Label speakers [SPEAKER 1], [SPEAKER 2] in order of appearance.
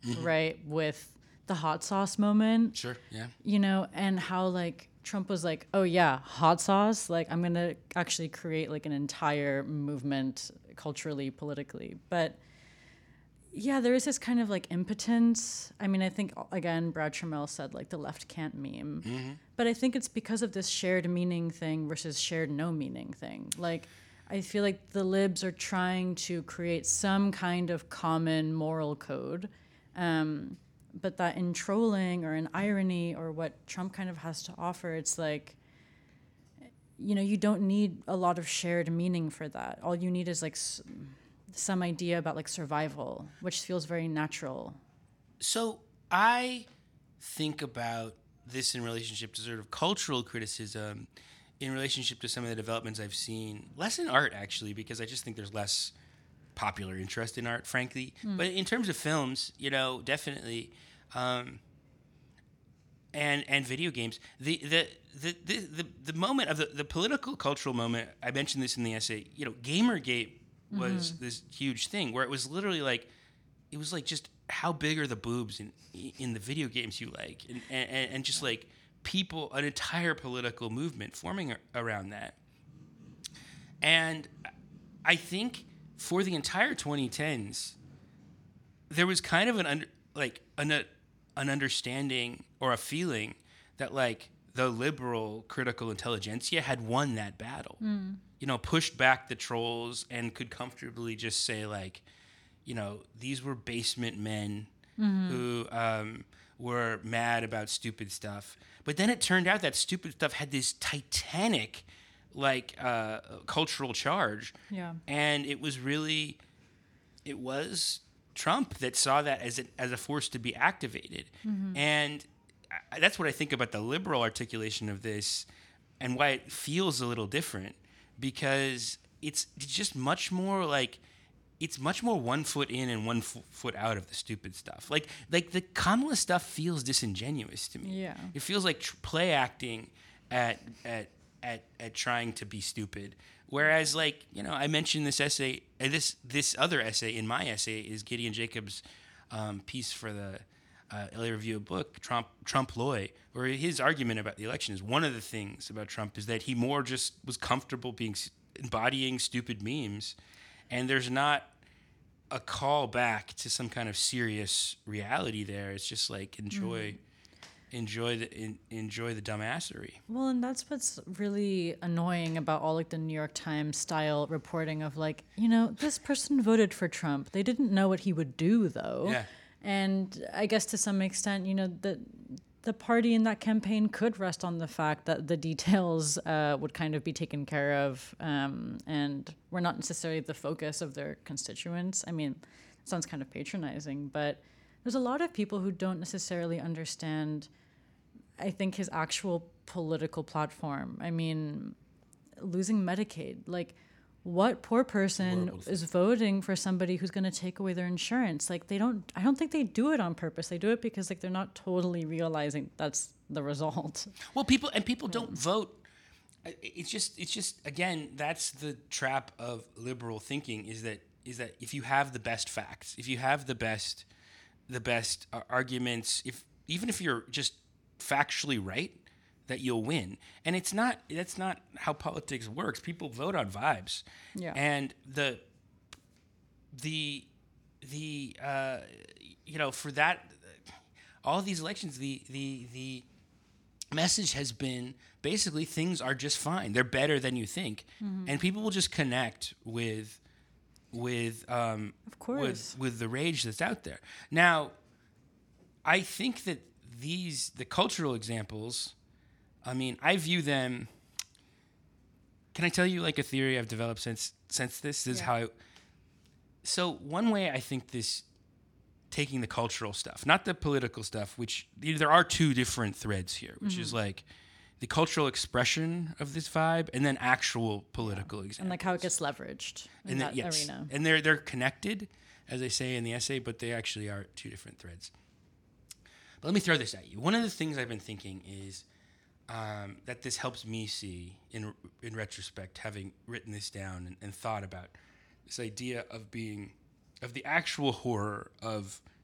[SPEAKER 1] right, with the hot sauce moment.
[SPEAKER 2] Sure, yeah.
[SPEAKER 1] And how like Trump was like, oh yeah, hot sauce. Like I'm going to actually create like an entire movement culturally, politically. But yeah, there is this kind of like impotence. I mean, I think again, Brad Trammell said like the left can't meme, but I think it's because of this shared meaning thing versus shared no meaning thing. Like, I feel like the libs are trying to create some kind of common moral code, but that in trolling or in irony or what Trump kind of has to offer, it's like, you don't need a lot of shared meaning for that. All you need is like some idea about like survival, which feels very natural.
[SPEAKER 2] So I think about this in relationship to sort of cultural criticism, in relationship to some of the developments I've seen, less in art actually, because I just think there's less popular interest in art, frankly. But in terms of films, definitely, and video games, the moment of the political cultural moment. I mentioned this in the essay. Gamergate was this huge thing where it was literally like, it was like just how big are the boobs in the video games you like, and just like people, an entire political movement forming around that. And I think for the entire 2010s, there was kind of an understanding or a feeling that like the liberal critical intelligentsia had won that battle. Pushed back the trolls and could comfortably just say like, these were basement men who were mad about stupid stuff. But then it turned out that stupid stuff had this titanic cultural charge.
[SPEAKER 1] Yeah.
[SPEAKER 2] And it was Trump that saw that as a force to be activated. And that's what I think about the liberal articulation of this and why it feels a little different, because it's just much more like, it's much more 1 foot in and 1 foot out of the stupid stuff. Like the Kamala stuff feels disingenuous to me.
[SPEAKER 1] Yeah.
[SPEAKER 2] It feels like play acting at trying to be stupid. Whereas, I mentioned this essay, this other essay in my essay is Gideon Jacobs' piece for the LA Review of Book, Trump Loy, where his argument about the election is one of the things about Trump is that he more just was comfortable embodying stupid memes, and there's not a call back to some kind of serious reality there. It's just like enjoy the dumbassery.
[SPEAKER 1] Well, and that's what's really annoying about all like the New York Times style reporting of like, this person voted for Trump. They didn't know what he would do though.
[SPEAKER 2] Yeah.
[SPEAKER 1] And I guess to some extent, the party in that campaign could rest on the fact that the details would kind of be taken care of, and were not necessarily the focus of their constituents. I mean, it sounds kind of patronizing, but there's a lot of people who don't necessarily understand, I think, his actual political platform. I mean, losing Medicaid, like, what poor person is voting for somebody who's going to take away their insurance? Like, I don't think they do it on purpose. They do it because like they're not totally realizing that's the result.
[SPEAKER 2] Well, people don't vote. It's just again, that's the trap of liberal thinking is that if you have the best facts, if you have the best arguments, even if you're just factually right, that you'll win. And that's not how politics works. People vote on vibes.
[SPEAKER 1] Yeah.
[SPEAKER 2] And for that, all these elections, the message has been basically things are just fine. They're better than you think. And people will just connect with
[SPEAKER 1] Of course.
[SPEAKER 2] with the rage that's out there. Now, I think that the cultural examples, I mean, I view them. Can I tell you like a theory I've developed since this? This is how. So one way I think this, taking the cultural stuff, not the political stuff, which there are two different threads here, which is like the cultural expression of this vibe, and then actual political examples,
[SPEAKER 1] And like how it gets leveraged in that arena.
[SPEAKER 2] And they're connected, as I say in the essay, but they actually are two different threads. But let me throw this at you. One of the things I've been thinking is that this helps me see in retrospect, having written this down and thought about this idea of the actual horror of